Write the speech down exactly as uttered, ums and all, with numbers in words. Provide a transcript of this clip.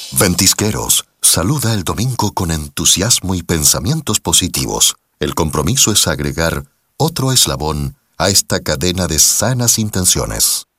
Ventisqueros, saluda el domingo con entusiasmo y pensamientos positivos. El compromiso es agregar otro eslabón a esta cadena de sanas intenciones.